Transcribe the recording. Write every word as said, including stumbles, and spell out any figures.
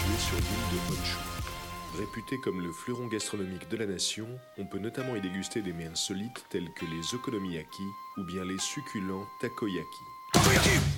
situé sur l'île de Honshu. Réputé comme le fleuron gastronomique de la nation, on peut notamment y déguster des mets insolites tels que les okonomiyaki ou bien les succulents takoyaki.